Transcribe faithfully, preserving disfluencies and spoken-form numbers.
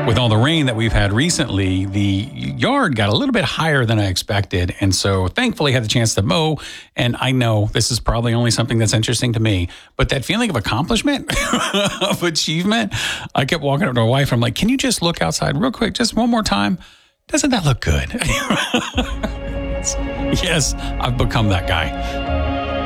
with all the rain that we've had recently, the yard got a little bit higher than I expected. And so thankfully I had the chance to mow. And I know this is probably only something that's interesting to me, but that feeling of accomplishment, of achievement, I kept walking up to my wife. I'm like, can you just look outside real quick, just one more time? Doesn't that look good? Yes, I've become that guy.